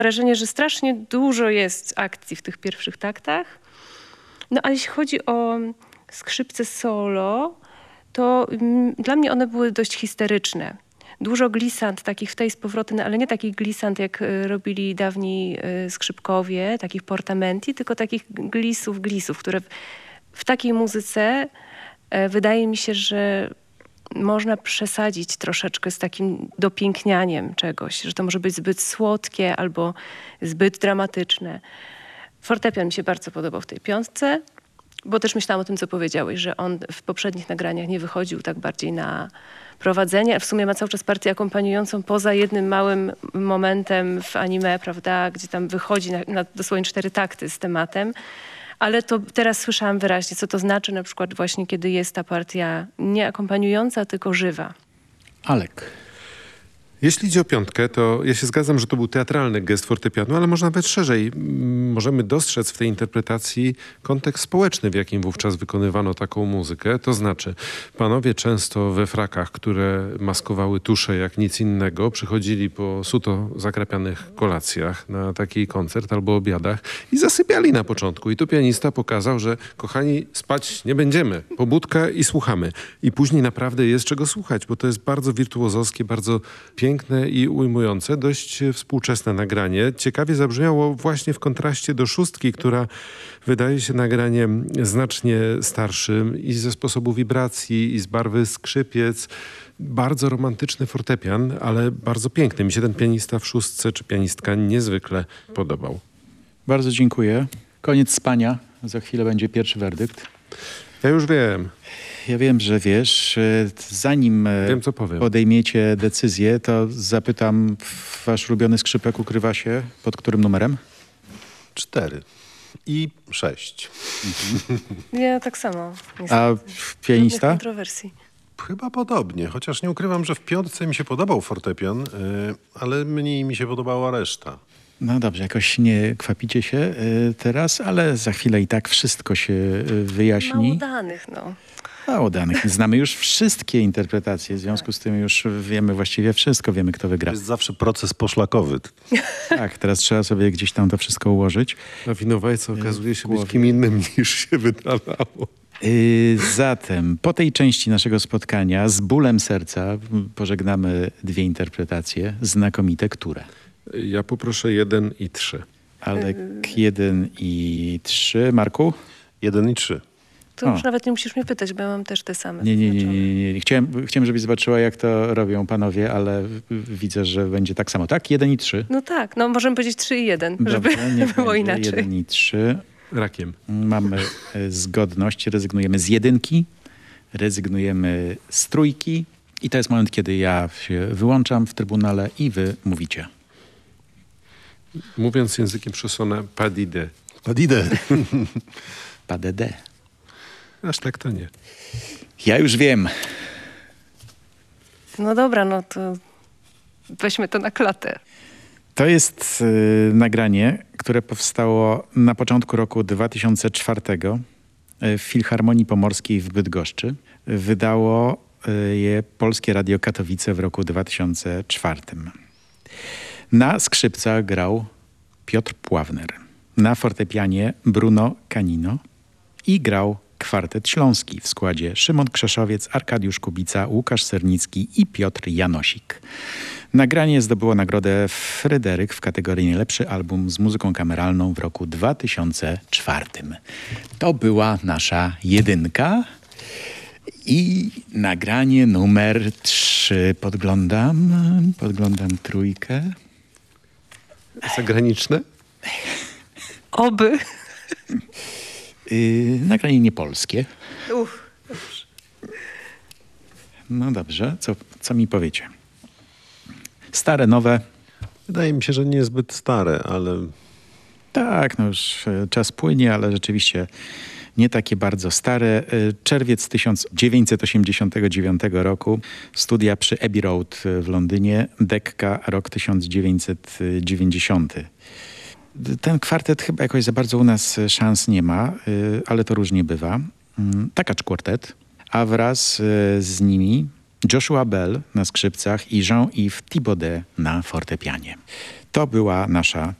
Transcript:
wrażenie, że strasznie dużo jest akcji w tych pierwszych taktach. No ale jeśli chodzi o skrzypce solo, to dla mnie one były dość histeryczne. Dużo glisand, takich w tej z powrotem, ale nie takich glisand, jak robili dawni skrzypkowie, takich portamenti, tylko takich glisów, które w takiej muzyce wydaje mi się, że można przesadzić troszeczkę z takim dopięknianiem czegoś, że to może być zbyt słodkie albo zbyt dramatyczne. Fortepian mi się bardzo podobał w tej piątce, bo też myślałam o tym, co powiedziałeś, że on w poprzednich nagraniach nie wychodził tak bardziej na prowadzenie, a w sumie ma cały czas partię akompaniującą poza jednym małym momentem w anime, prawda, gdzie tam wychodzi na dosłownie 4 takty z tematem. Ale to teraz słyszałam wyraźnie, co to znaczy na przykład właśnie, kiedy jest ta partia nie akompaniująca, tylko żywa. Alek. Jeśli idzie o piątkę, to ja się zgadzam, że to był teatralny gest fortepianu, ale może nawet szerzej. Możemy dostrzec w tej interpretacji kontekst społeczny, w jakim wówczas wykonywano taką muzykę. To znaczy, panowie często we frakach, które maskowały tusze jak nic innego, przychodzili po suto zakrapianych kolacjach na taki koncert albo obiadach i zasypiali na początku. I tu pianista pokazał, że kochani, spać nie będziemy. Pobudka i słuchamy. I później naprawdę jest czego słuchać, bo to jest bardzo wirtuozowskie, bardzo piękne i ujmujące, dość współczesne nagranie. Ciekawie zabrzmiało właśnie w kontraście do szóstki, która wydaje się nagraniem znacznie starszym i ze sposobu wibracji, i z barwy skrzypiec. Bardzo romantyczny fortepian, ale bardzo piękny. Mi się ten pianista w szóstce, czy pianistka niezwykle podobał. Bardzo dziękuję. Koniec spania. Za chwilę będzie pierwszy werdykt. Ja już wiem. Ja wiem, że wiesz. Zanim wiem, co powiem. podejmiecie decyzję, to zapytam, wasz ulubiony skrzypek ukrywa się pod którym numerem? 4 i 6. Ja tak samo. A pianista? Kontrowersji. Chyba podobnie, chociaż nie ukrywam, że w piątce mi się podobał fortepian, ale mniej mi się podobała reszta. No dobrze, jakoś nie kwapicie się teraz, ale za chwilę i tak wszystko się wyjaśni. Mało danych, no. Mało danych. Znamy już wszystkie interpretacje, w związku z tym już wiemy właściwie wszystko, wiemy kto wygra. To jest zawsze proces poszlakowy. Tak, teraz trzeba sobie gdzieś tam to wszystko ułożyć. A winowajca okazuje się być kim innym niż się wydawało. Zatem po tej części naszego spotkania z bólem serca pożegnamy 2 interpretacje, znakomite, które? Ja poproszę 1 i 3. Alek 1 i 3. Marku? 1 i 3. To już nawet nie musisz mnie pytać, bo ja mam też te same. Nie. Chciałem, żebyś zobaczyła, jak to robią panowie, ale widzę, że będzie tak samo. Tak? 1 i 3. No tak, no możemy powiedzieć 3 i 1, Dobrze, żeby nie było inaczej. 1 i 3. Rakiem. Mamy zgodność, rezygnujemy z 1, rezygnujemy z 3 i to jest moment, kiedy ja się wyłączam w trybunale i wy mówicie. Mówiąc językiem Chaussona, pas d'idée. Pas d'idée. Pas d'idée. Aż tak to nie. Ja już wiem. No dobra, no to weźmy to na klatę. To jest nagranie, które powstało na początku roku 2004 w Filharmonii Pomorskiej w Bydgoszczy. Wydało je Polskie Radio Katowice w roku 2004. Na skrzypcach grał Piotr Pławner, na fortepianie Bruno Canino i grał kwartet śląski w składzie Szymon Krzeszowiec, Arkadiusz Kubica, Łukasz Sernicki i Piotr Janosik. Nagranie zdobyło nagrodę Fryderyk w kategorii Najlepszy album z muzyką kameralną w roku 2004. To była nasza 1 i nagranie numer 3. Podglądam 3. Zagraniczne? Oby. Nagranie niepolskie. Dobrze. No dobrze, co mi powiecie? Stare, nowe? Wydaje mi się, że niezbyt stare, ale... Tak, no już czas płynie, ale rzeczywiście nie takie bardzo stare. Czerwiec 1989 roku, studia przy Abbey Road w Londynie, Decca, rok 1990. Ten kwartet chyba jakoś za bardzo u nas szans nie ma, ale to różnie bywa. Takacz Quartet, a wraz z nimi Joshua Bell na skrzypcach i Jean-Yves Thibaudet na fortepianie. To była nasza